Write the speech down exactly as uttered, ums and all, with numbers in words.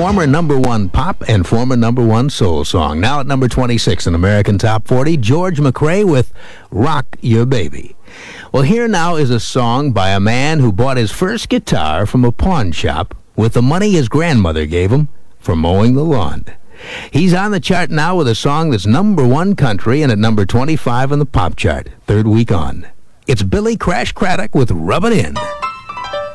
former number one pop and former number one soul song. Now at number twenty-six in American Top forty, George McRae with Rock Your Baby. Well, here now is a song by a man who bought his first guitar from a pawn shop with the money his grandmother gave him for mowing the lawn. He's on the chart now with a song that's number one country and at number twenty-five on the pop chart, third week on. It's Billy Crash Craddock with Rub It In.